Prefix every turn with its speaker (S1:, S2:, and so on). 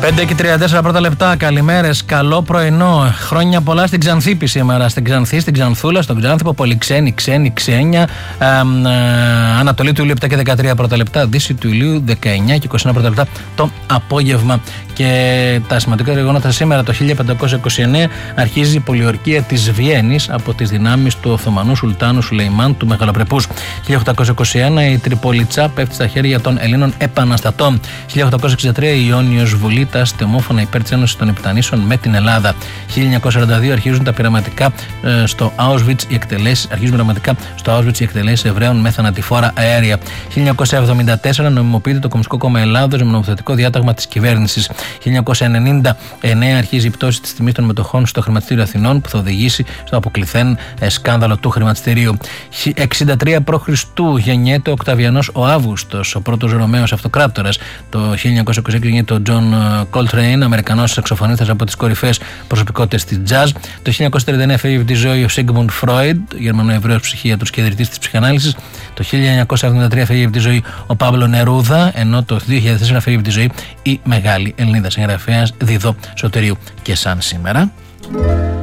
S1: 5:34 πρώτα λεπτά. Καλημέρες, καλό πρωινό. Χρόνια πολλά στην Ξανθήπη σήμερα. Στην Ξανθή, στην Ξανθούλα, στον Ξάνθυπο. Πολύ ξένια. Ανατολή του ηλίου 7 και 13 πρώτα λεπτά. Δύση του ηλίου 19 και 21 πρώτα λεπτά το απόγευμα. Και τα σημαντικά γεγονότα σήμερα. Το 1529 αρχίζει η πολιορκία της Βιέννης από τις δυνάμεις του Οθωμανού Σουλτάνου Σουλεϊμάν του Μεγαλοπρεπούς. 1821 η Τριπολιτσά πέφτει στα χέρια των Ελλήνων επαναστατών. 1863 η Ιόνιος Βουλή τάσσεται ομόφωνα υπέρ της Ένωσης των Υπτανήσεων με την Ελλάδα. 1942 αρχίζουν τα πειραματικά στο Auschwitz οι εκτελέσεις Εβραίων με θανατηφόρα αέρια. 1974 νομιμοποιείται το Κομμουνιστικό Κόμμα Ελλάδος με νομοθετικό διάταγμα της κυβέρνησης. 1999 αρχίζει η πτώση της τιμής των μετοχών στο χρηματιστήριο Αθηνών που θα οδηγήσει στο αποκλειθέν σκάνδαλο του χρηματιστηρίου. 63 π.Χ. γεννιέται ο Οκταβιανός ο Αύγουστος, ο πρώτος Ρωμαίος αυτοκράτορας. Το 1926 γεννιέται ο Τζον Κόλτρεϊν, Αμερικανός σαξοφωνίστας από τις κορυφαίες προσωπικότητες της jazz. Το 1939 φεύγει από τη ζωή ο Σίγκμουντ Φρόιντ, Γερμανοεβραίος ψυχίατρος και ιδρυτής της ψυχανάλυσης. Το 1973 φεύγει από τη ζωή ο Παύλο Νερούδα, ενώ το 2004 φεύγει από τη ζωή η μεγάλη Ελληνίδα συγγραφέας Διδό Σωτηρίου. Και σαν σήμερα.